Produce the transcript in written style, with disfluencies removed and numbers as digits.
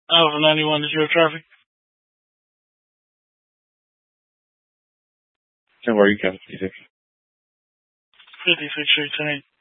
Alpha 91 is your traffic. And where are you coming? 56. 56 Street tonight.